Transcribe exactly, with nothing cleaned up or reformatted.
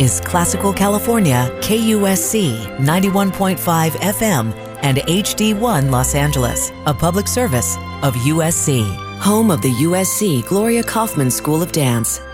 is Classical California, K U S C ninety-one point five F M and H D one Los Angeles, a public service of U S C, home of the U S C Gloria Kaufman School of Dance.